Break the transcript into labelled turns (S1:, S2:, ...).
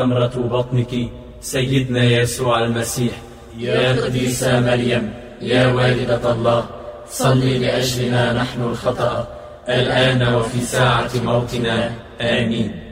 S1: ثمرة بطنك سيدنا يسوع المسيح.
S2: يا قديسة مريم يا والدة الله، صلي لأجلنا نحن الخطأ الآن وفي ساعة موتنا. آمين.